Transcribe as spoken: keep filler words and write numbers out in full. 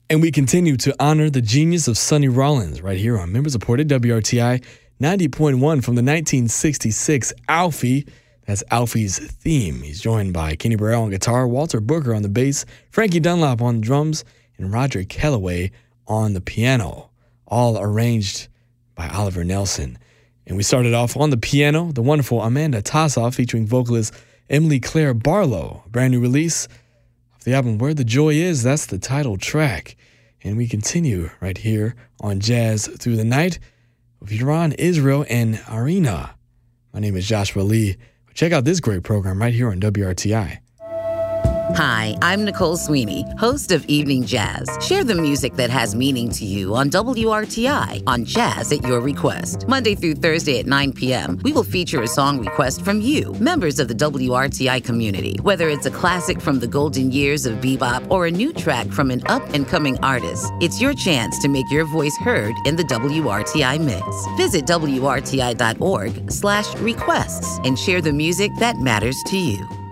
And we continue to honor the genius of Sonny Rollins right here on member-supported W R T I ninety point one from the nineteen sixty-six Alfie. That's Alfie's theme. He's joined by Kenny Burrell on guitar, Walter Booker on the bass, Frankie Dunlop on drums, and Roger Kellaway on the piano, all arranged by Oliver Nelson. And we started off on the piano, the wonderful Amanda Tassoff featuring vocalist Emily Claire Barlow, a brand new release of the album Where the Joy Is. That's the title track. And we continue right here on Jazz Through the Night with Yaron Israel and Arena. My name is Joshua Lee. Check out this great program right here on W R T I. Hi, I'm Nicole Sweeney, host of Evening Jazz. Share the music that has meaning to you on W R T I on Jazz at Your Request. Monday through Thursday at nine p.m., we will feature a song request from you, members of the W R T I community. Whether it's a classic from the golden years of bebop or a new track from an up-and-coming artist, it's your chance to make your voice heard in the W R T I mix. Visit W R T I dot org slash requests and share the music that matters to you.